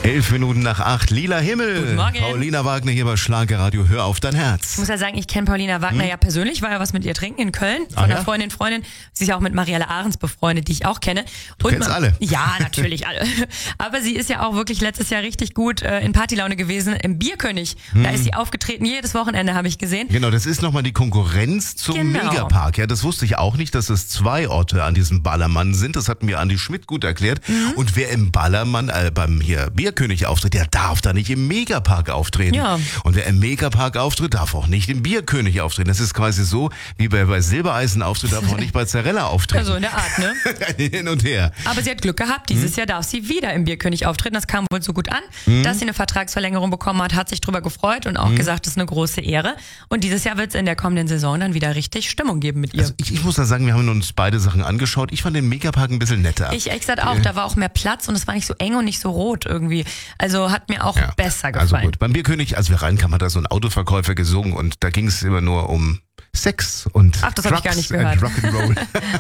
7:11, Lila Himmel. Guten Morgen. Paulina Wagner hier bei Schlagerradio, hör auf dein Herz. Ich muss ja sagen, ich kenne Paulina Wagner ja persönlich, war ja was mit ihr trinken in Köln, von einer Freundin. Sie ist ja auch mit Marielle Ahrens befreundet, die ich auch kenne. Du kennst alle? Ja, natürlich alle. Aber sie ist ja auch wirklich letztes Jahr richtig gut in Partylaune gewesen im Bierkönig. Da ist sie aufgetreten, jedes Wochenende habe ich gesehen. Genau, das ist nochmal die Konkurrenz zum Megapark. Ja, das wusste ich auch nicht, dass es 2 Orte an diesem Ballermann sind. Das hat mir Andi Schmidt gut erklärt. Und wer im Ballermann, beim hier Bierkönig auftritt, der darf da nicht im Megapark auftreten. Ja. Und wer im Megapark auftritt, darf auch nicht im Bierkönig auftreten. Das ist quasi so, wie bei Silbereisen auftritt, darf auch nicht bei Zarella auftreten. Ja, so in der Art, ne? Hin und her. Aber sie hat Glück gehabt. Dieses Jahr darf sie wieder im Bierkönig auftreten. Das kam wohl so gut an, dass sie eine Vertragsverlängerung bekommen hat sich drüber gefreut und auch gesagt, das ist eine große Ehre. Und dieses Jahr wird es in der kommenden Saison dann wieder richtig Stimmung geben mit ihr. Also ich muss da sagen, wir haben uns beide Sachen angeschaut. Ich fand den Megapark ein bisschen netter. Ich gesagt auch, da war auch mehr Platz und es war nicht so eng und nicht so rot irgendwie. Also hat mir auch besser gefallen. Also gut, beim Bierkönig, als wir reinkamen, hat da so ein Autoverkäufer gesungen und da ging es immer nur um Sex und Drugs, das habe ich gar nicht gehört. Rock'n'Roll.